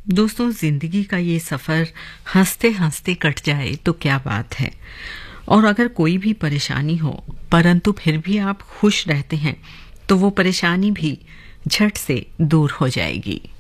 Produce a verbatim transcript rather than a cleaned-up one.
दोस्तों, जिंदगी का ये सफर हंसते हंसते कट जाए तो क्या बात है। और अगर कोई भी परेशानी हो परंतु फिर भी आप खुश रहते हैं तो वो परेशानी भी झट से दूर हो जाएगी।